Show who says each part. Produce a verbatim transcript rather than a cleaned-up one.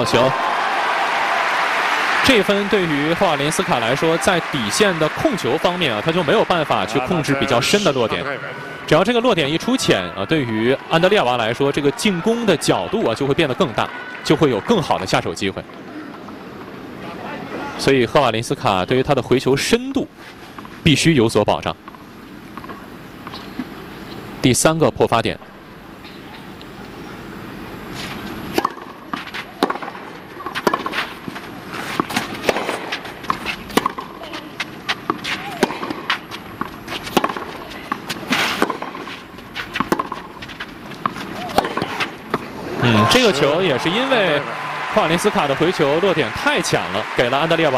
Speaker 1: 球。这一分对于霍瓦林斯卡来说，在底线的控球方面啊，他就没有办法去控制比较深的落点。只要这个落点一出浅啊，对于安德烈娃来说，这个进攻的角度啊就会变得更大，就会有更好的下手机会。所以赫瓦林斯卡对于他的回球深度必须有所保障。第三个破发点。 嗯，这个球也是因为霍瓦林斯卡的回球落点太浅了，给了安德烈瓦。